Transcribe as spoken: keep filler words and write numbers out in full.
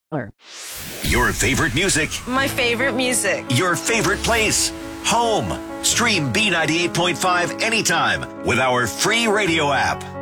Your favorite music. My favorite music. Your favorite place. Home. Stream B ninety-eight point five anytime with our free radio app.